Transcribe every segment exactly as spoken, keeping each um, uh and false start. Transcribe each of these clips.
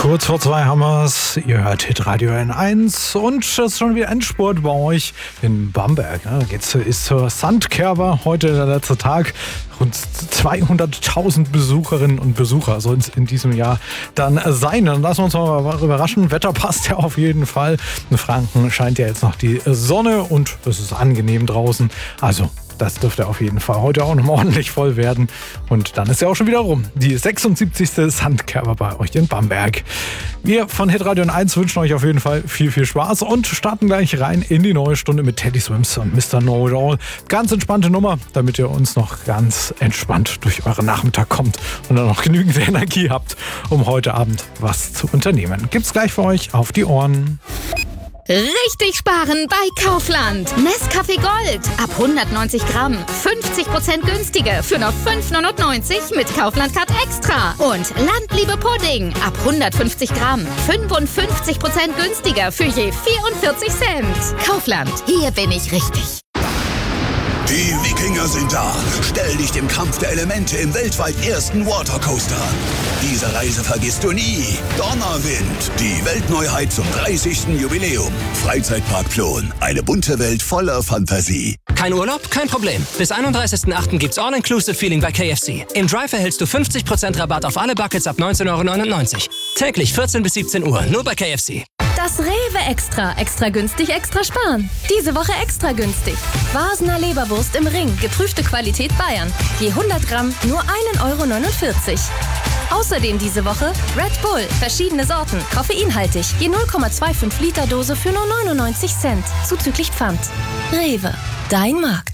Kurz vor zwei haben wir es. Ihr hört Hitradio N eins und es ist schon wieder Endspurt bei euch in Bamberg. Da geht's ist zur Sandkerber. Heute der letzte Tag. Rund zweihunderttausend Besucherinnen und Besucher soll es in diesem Jahr dann sein. Dann lassen wir uns mal überraschen. Wetter passt ja auf jeden Fall. In Franken scheint ja jetzt noch die Sonne und es ist angenehm draußen. Also das dürfte auf jeden Fall heute auch noch mal ordentlich voll werden. Und dann ist ja auch schon wieder rum. Die sechsundsiebzigste Sandkerber bei euch in Bamberg. Wir von Hitradio N eins wünschen euch auf jeden Fall viel, viel Spaß und starten gleich rein in die neue Stunde mit Teddy Swims und Mister Know-It-All. Ganz entspannte Nummer, damit ihr uns noch ganz entspannt durch euren Nachmittag kommt und dann noch genügend Energie habt, um heute Abend was zu unternehmen. Gibt's gleich für euch auf die Ohren. Richtig sparen bei Kaufland. Nescafé Gold ab hundertneunzig Gramm. fünfzig Prozent günstiger für nur fünf neunundneunzig mit Kaufland Card Extra. Und Landliebe Pudding ab hundertfünfzig Gramm. fünfundfünfzig Prozent günstiger für je vierundvierzig Cent. Kaufland, hier bin ich richtig. Die Wikinger sind da. Stell dich dem Kampf der Elemente im weltweit ersten Watercoaster an. Diese Reise vergisst du nie. Donnerwind, die Weltneuheit zum dreißigsten Jubiläum. Freizeitpark Plon, eine bunte Welt voller Fantasie. Kein Urlaub? Kein Problem. Bis einunddreißigsten achten gibt's All-Inclusive-Feeling bei K F C. Im Drive erhältst du fünfzig Prozent Rabatt auf alle Buckets ab neunzehn Euro neunundneunzig. Täglich vierzehn bis siebzehn Uhr, nur bei K F C. Das Rewe Extra. Extra günstig, extra sparen. Diese Woche extra günstig. Vasener Leberwurst im Ring. Geprüfte Qualität Bayern. Je hundert Gramm nur ein Euro neunundvierzig. Außerdem diese Woche Red Bull. Verschiedene Sorten. Koffeinhaltig. Je null Komma fünfundzwanzig Liter Dose für nur neunundneunzig Cent. Zuzüglich Pfand. Rewe. Dein Markt.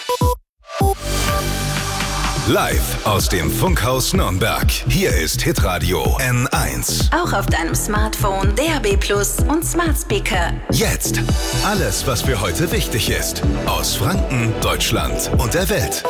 Live aus dem Funkhaus Nürnberg. Hier ist Hitradio N eins. Auch auf deinem Smartphone, D A B Plus und Smart Speaker. Jetzt alles, was für heute wichtig ist. Aus Franken, Deutschland und der Welt.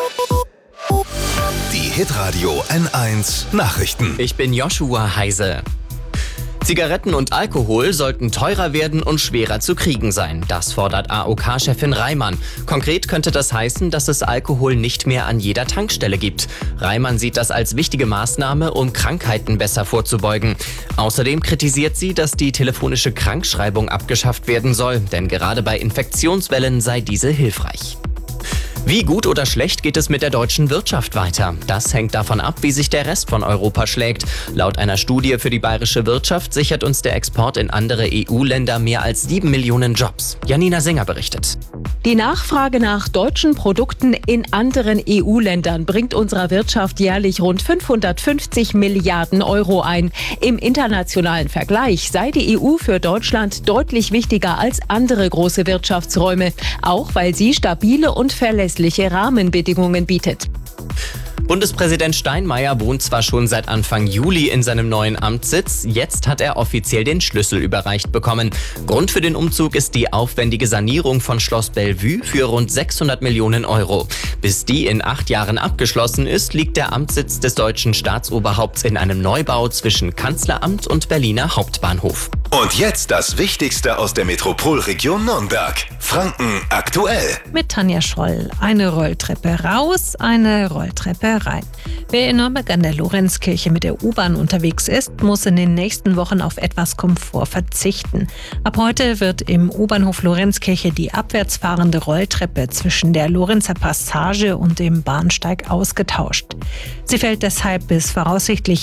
Die Hitradio N eins Nachrichten. Ich bin Joshua Heise. Zigaretten und Alkohol sollten teurer werden und schwerer zu kriegen sein. Das fordert A O K-Chefin Reimann. Konkret könnte das heißen, dass es Alkohol nicht mehr an jeder Tankstelle gibt. Reimann sieht das als wichtige Maßnahme, um Krankheiten besser vorzubeugen. Außerdem kritisiert sie, dass die telefonische Krankschreibung abgeschafft werden soll, denn gerade bei Infektionswellen sei diese hilfreich. Wie gut oder schlecht geht es mit der deutschen Wirtschaft weiter? Das hängt davon ab, wie sich der Rest von Europa schlägt. Laut einer Studie für die bayerische Wirtschaft sichert uns der Export in andere E U-Länder mehr als sieben Millionen Jobs. Janina Singer berichtet. Die Nachfrage nach deutschen Produkten in anderen E U-Ländern bringt unserer Wirtschaft jährlich rund fünfhundertfünfzig Milliarden Euro ein. Im internationalen Vergleich sei die E U für Deutschland deutlich wichtiger als andere große Wirtschaftsräume, auch weil sie stabile und verlässliche Rahmenbedingungen bietet. Bundespräsident Steinmeier wohnt zwar schon seit Anfang Juli in seinem neuen Amtssitz, jetzt hat er offiziell den Schlüssel überreicht bekommen. Grund für den Umzug ist die aufwendige Sanierung von Schloss Bellevue für rund sechshundert Millionen Euro. Bis die in acht Jahren abgeschlossen ist, liegt der Amtssitz des deutschen Staatsoberhaupts in einem Neubau zwischen Kanzleramt und Berliner Hauptbahnhof. Und jetzt das Wichtigste aus der Metropolregion Nürnberg. Franken aktuell. Mit Tanja Scholl. Eine Rolltreppe raus, eine Rolltreppe rein. Wer in Nürnberg an der Lorenzkirche mit der U-Bahn unterwegs ist, muss in den nächsten Wochen auf etwas Komfort verzichten. Ab heute wird im U-Bahnhof Lorenzkirche die abwärts fahrende Rolltreppe zwischen der Lorenzer Passage und dem Bahnsteig ausgetauscht. Sie fällt deshalb bis voraussichtlich